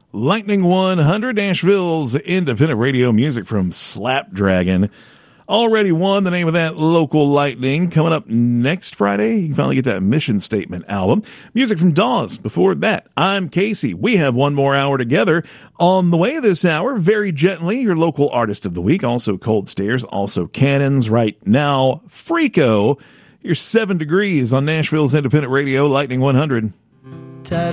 Lightning 100, Nashville's independent radio music from Slapdragon. Already won, the name of that, Local Lightning. Coming up next Friday, you can finally get that Mission Statement album. Music from Dawes. Before that, I'm Casey. We have one more hour together. On the way this hour, very gently, your local artist of the week. Also Cold Stairs, also Cannons. Right now, Freako. You're 7 degrees on Nashville's independent radio, Lightning 100.